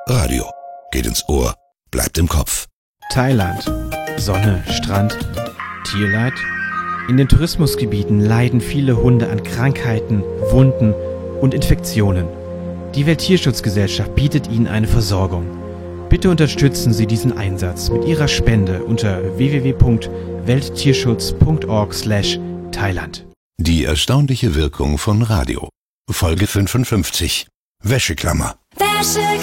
Radio. Geht ins Ohr, bleibt im Kopf. Thailand. Sonne, Strand, Tierleid. In den Tourismusgebieten leiden viele Hunde an Krankheiten, Wunden und Infektionen. Die Welttierschutzgesellschaft bietet ihnen eine Versorgung. Bitte unterstützen Sie diesen Einsatz mit Ihrer Spende unter www.welttierschutz.org/Thailand. Die erstaunliche Wirkung von Radio. Folge 55. Wäscheklammer.